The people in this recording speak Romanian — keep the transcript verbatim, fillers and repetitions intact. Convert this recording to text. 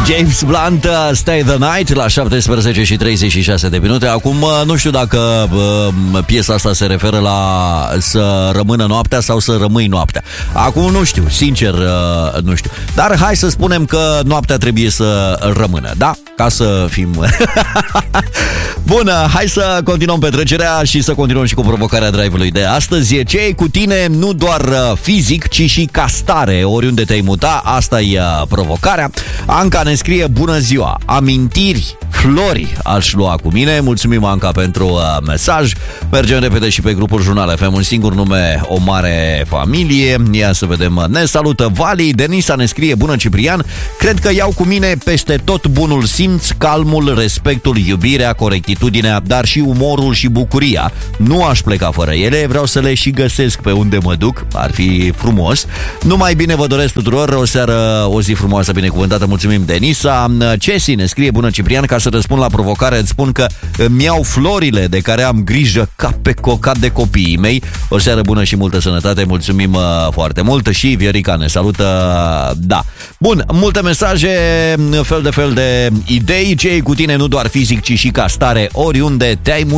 James Blunt, Stay the Night, la șaptesprezece și treizeci și șase de minute. Acum nu știu dacă uh, piesa asta se referă la să rămână noaptea sau să rămâi noaptea. Acum nu știu, sincer uh, nu știu. Dar hai să spunem că noaptea trebuie să rămână, da? Ca să fim... Bun, hai să continuăm petrecerea și să continuăm și cu provocarea drive-ului de astăzi. Ce e cu tine nu doar fizic, ci și ca stare, oriunde te-ai muta, asta e provocarea. Anca ne scrie: bună ziua, amintiri, flori aș lua cu mine. Mulțumim, Anca, pentru uh, mesaj. Mergem repede și pe grupul Jurnal F M, un singur nume, o mare familie. Ia să vedem. Ne salută Vali. Denisa ne scrie: bună, Ciprian, cred că iau cu mine peste tot bunul simț, calmul, respectul, iubirea, corectitudinea, dar și umorul și bucuria. Nu aș pleca fără ele, vreau să le și găsesc pe unde mă duc. Ar fi frumos. Numai bine vă doresc tuturor, o seară, o zi frumoasă, binecuvântată. Mulțumim, Denisa. Cesi ne scrie: bună, Ciprian, ca să răspund la provocare îți spun că îmi iau florile de care am grijă ca pe cocat de copiii mei. O seară bună și multă sănătate. Mulțumim uh, foarte mult. Și Viorica ne salută. Da. Bun, multe mesaje, fel de fel de idei. Ce e cu tine nu doar fizic, ci și ca stare, oriunde te-ai